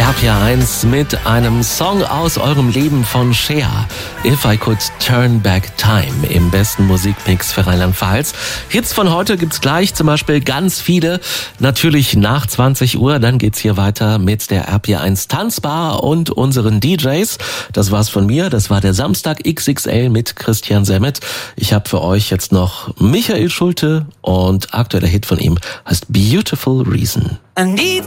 RPR1 mit einem Song aus eurem Leben von Cher. If I Could Turn Back Time im besten Musikmix für Rheinland-Pfalz. Hits von heute gibt's gleich, zum Beispiel ganz viele. Natürlich nach 20 Uhr, dann geht's hier weiter mit der RPR1 Tanzbar und unseren DJs. Das war's von mir, das war der Samstag XXL mit Christian Semmet. Ich habe für euch jetzt noch Michael Schulte und aktueller Hit von ihm heißt Beautiful Reason.